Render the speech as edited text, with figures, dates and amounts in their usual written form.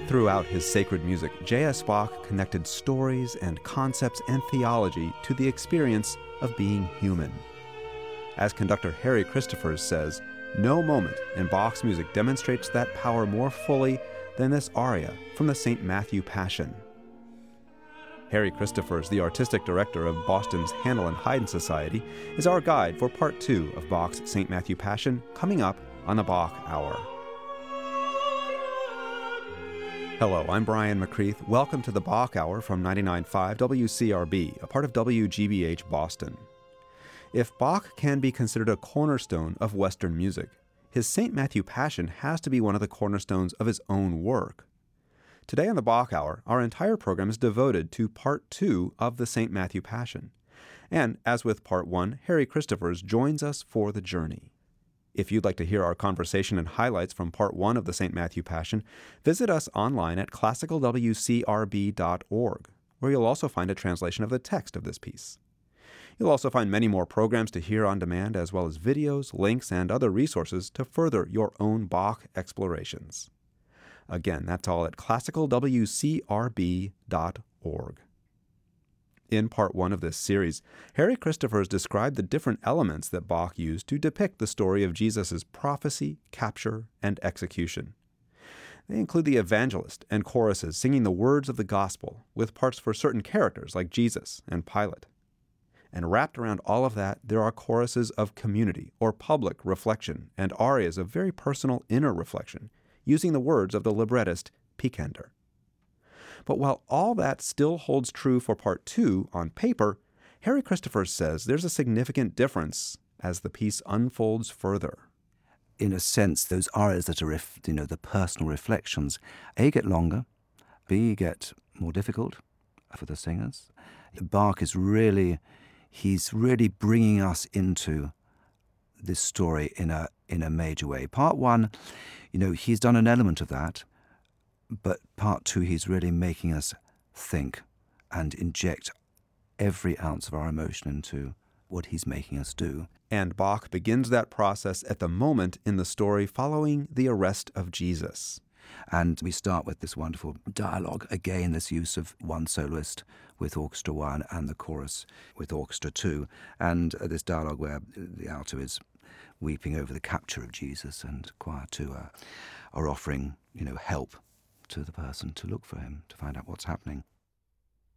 Throughout his sacred music, J.S. Bach connected stories and concepts and theology to the experience of being human. As conductor Harry Christophers says, no moment in Bach's music demonstrates that power more fully than this aria from the St. Matthew Passion. Harry Christophers, the artistic director of Boston's Handel and Haydn Society, is our guide for Part 2 of Bach's St. Matthew Passion, coming up on the Bach Hour. Hello, I'm Brian McCreath. Welcome to the Bach Hour from 99.5 WCRB, a part of WGBH Boston. If Bach can be considered a cornerstone of Western music, his St. Matthew Passion has to be one of the cornerstones of his own work. Today on the Bach Hour, our entire program is devoted to Part 2 of the St. Matthew Passion. And as with Part 1, Harry Christophers joins us for the journey. If you'd like to hear our conversation and highlights from Part 1 of the St. Matthew Passion, visit us online at classicalwcrb.org, where you'll also find a translation of the text of this piece. You'll also find many more programs to hear on demand, as well as videos, links, and other resources to further your own Bach explorations. Again, that's all at classicalwcrb.org. In Part 1 of this series, Harry Christophers described the different elements that Bach used to depict the story of Jesus' prophecy, capture, and execution. They include the evangelist and choruses singing the words of the gospel, with parts for certain characters like Jesus and Pilate. And wrapped around all of that, there are choruses of community or public reflection and arias of very personal inner reflection, using the words of the librettist Picander. But while all that still holds true for Part 2 on paper, Harry Christophers says there's a significant difference as the piece unfolds further. In a sense, those arias that are, the personal reflections, A, get longer, B, get more difficult for the singers. Bach is he's really bringing us into this story in a major way. Part 1, he's done an element of that, but Part 2, he's really making us think and inject every ounce of our emotion into what he's making us do. And Bach begins that process at the moment in the story following the arrest of Jesus. And we start with this wonderful dialogue. Again, this use of one soloist with Orchestra 1 and the chorus with Orchestra 2. And this dialogue where the alto is weeping over the capture of Jesus and choir 2 are offering, help to the person to look for him, to find out what's happening.